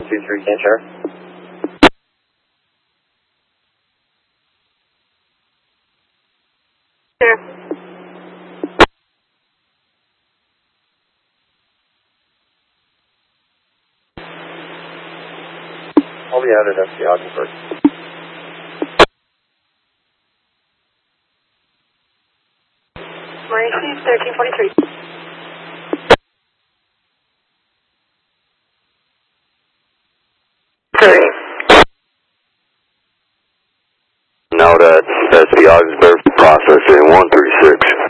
23 can share. Sure. I'll be out at FC Ogdenburg. Maurice, 1343. Okay. Now that's the Augsburg processing 136.